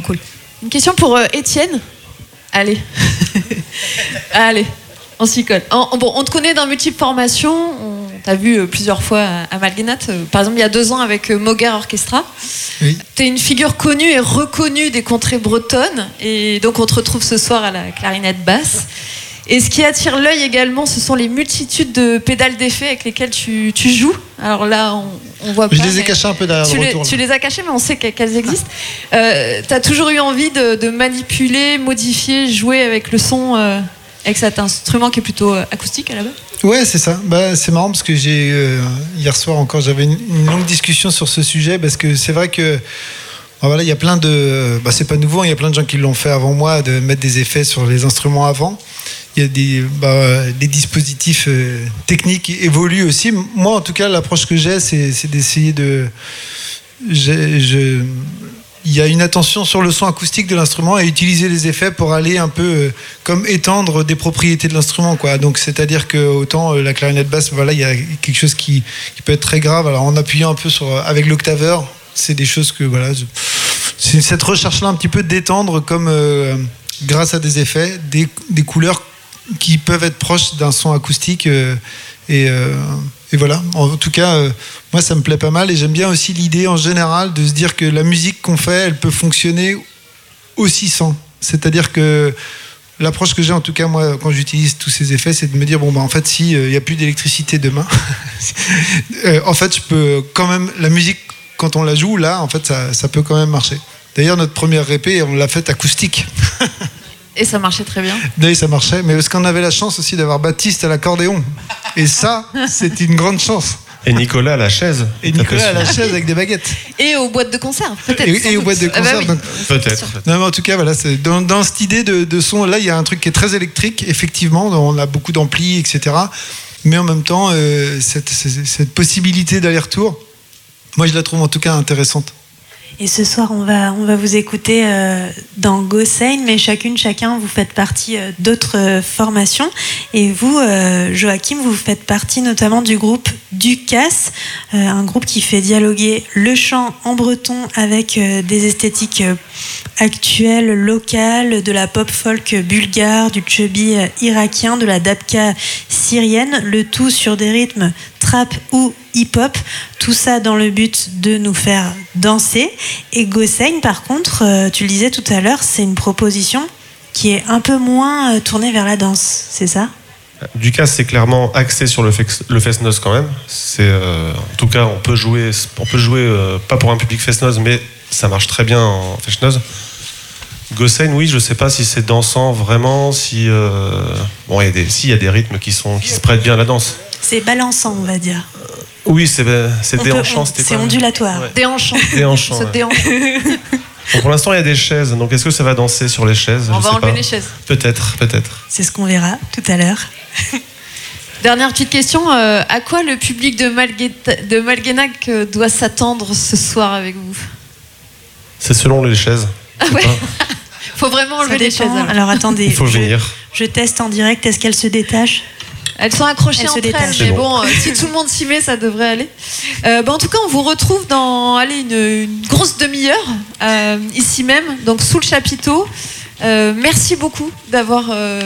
cool. Une question pour Étienne. Allez. Allez, on s'y colle. On te connaît dans multiples formations. On t'a vu plusieurs fois à Malguenat. Par exemple, il y a 2 ans avec Moguer Orchestra. Oui. Tu es une figure connue et reconnue des contrées bretonnes. Et donc, on te retrouve ce soir à la clarinette basse. Et ce qui attire l'œil également, ce sont les multitudes de pédales d'effet avec lesquelles tu joues. Alors là, on voit pas. Je les ai cachées un peu derrière le retour. Tu les as cachées, mais on sait qu'elles existent. Tu as toujours eu envie de manipuler, modifier, jouer avec le son, avec cet instrument qui est plutôt acoustique à la base. Ouais, c'est ça. C'est marrant parce que hier soir encore, j'avais une longue discussion sur ce sujet parce que c'est vrai que voilà, il y a plein de, c'est pas nouveau, il y a plein de gens qui l'ont fait avant moi de mettre des effets sur les instruments avant. Il y a des dispositifs techniques qui évoluent aussi. Moi, en tout cas, l'approche que j'ai, c'est d'essayer de. Il y a une attention sur le son acoustique de l'instrument et utiliser les effets pour aller un peu comme étendre des propriétés de l'instrument, quoi. Donc, c'est-à-dire que autant la clarinette basse, voilà, il y a quelque chose qui peut être très grave. Alors, en appuyant un peu avec l'octaveur, c'est des choses que voilà. C'est cette recherche-là un petit peu d'étendre comme grâce à des effets, des couleurs qui peuvent être proches d'un son acoustique et voilà. En tout cas, moi ça me plaît pas mal et j'aime bien aussi l'idée en général de se dire que la musique qu'on fait, elle peut fonctionner aussi sans. C'est-à-dire que l'approche que j'ai en tout cas moi quand j'utilise tous ces effets, c'est de me dire en fait si il y a plus d'électricité demain, en fait je peux quand même la musique quand on la joue là, en fait ça peut quand même marcher. D'ailleurs notre première répé on l'a faite acoustique. Et ça marchait très bien. Oui, ça marchait, mais parce qu'on avait la chance aussi d'avoir Baptiste à l'accordéon. Et ça, c'était une grande chance. Et Nicolas à la chaise. Et Nicolas à la chaise avec des baguettes. Et aux boîtes de concert, peut-être. Et aux boîtes de concert. Oui. Donc, peut-être. Non, mais en tout cas, voilà, c'est dans cette idée de son, là, il y a un truc qui est très électrique. Effectivement, on a beaucoup d'amplis, etc. Mais en même temps, cette possibilité d'aller-retour, moi, je la trouve en tout cas intéressante. Et ce soir, on va vous écouter dans Gosein, mais chacun, vous faites partie d'autres formations. Et vous, Joachim, vous faites partie notamment du groupe Ducasse, un groupe qui fait dialoguer le chant en breton avec des esthétiques actuelles, locales, de la pop folk bulgare, du chubby irakien, de la dabka syrienne, le tout sur des rythmes trap ou hip-hop, tout ça dans le but de nous faire danser. Et Gosein, par contre, tu le disais tout à l'heure, c'est une proposition qui est un peu moins tournée vers la danse, c'est ça ? Ducasse, c'est clairement axé sur le fest-noz quand même. En tout cas, on peut jouer pas pour un public fest-noz, mais ça marche très bien en fest-noz. Gosein, oui, je sais pas si c'est dansant vraiment, il y a des rythmes qui se prêtent bien à la danse. C'est balançant, on va dire. Oui, c'est déhanchant. C'est ondulatoire. Ouais. Déhanchant. Déhanchant. Ouais. Bon, pour l'instant, il y a des chaises. Donc, est-ce que ça va danser sur les chaises ? On va enlever les chaises. Peut-être. C'est ce qu'on verra tout à l'heure. Dernière petite question. À quoi le public de Malguenac doit s'attendre ce soir avec vous ? C'est selon les chaises. Ah ouais. Faut vraiment enlever les chaises. Alors attendez. Il faut venir. Je teste en direct. Est-ce qu'elles se détachent ? Elles sont accrochées entre elles, mais bon, si tout le monde s'y met, ça devrait aller. En tout cas, on vous retrouve dans une grosse demi-heure, ici même, donc sous le chapiteau. Merci beaucoup d'avoir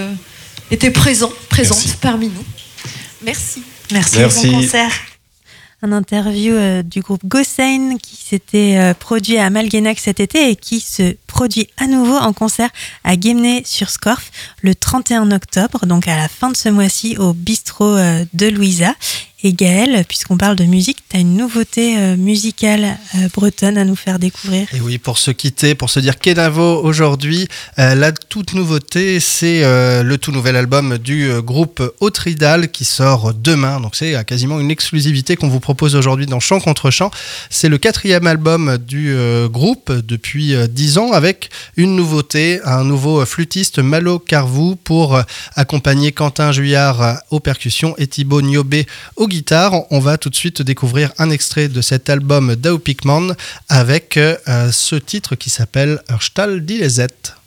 été présente parmi nous. Merci. Merci. Bon concert. Un interview du groupe Gosein qui s'était produit à Malguenac cet été et qui se produit à nouveau en concert à Guémené-sur-Scorff le 31 octobre, donc à la fin de ce mois-ci au bistrot de Louisa. Et Gaël, puisqu'on parle de musique, tu as une nouveauté musicale bretonne à nous faire découvrir. Et oui, pour se quitter, pour se dire Kenavo aujourd'hui, la toute nouveauté, c'est le tout nouvel album du groupe Autridal qui sort demain. Donc c'est quasiment une exclusivité qu'on vous propose aujourd'hui dans Chant contre Chant. C'est le 4e album du groupe depuis 10 ans avec une nouveauté, un nouveau flûtiste, Malo Carvou, pour accompagner Quentin Juillard aux percussions et Thibaut Niobé aux guitare. On va tout de suite découvrir un extrait de cet album d'Au Pikman avec ce titre qui s'appelle Stall die Lezette.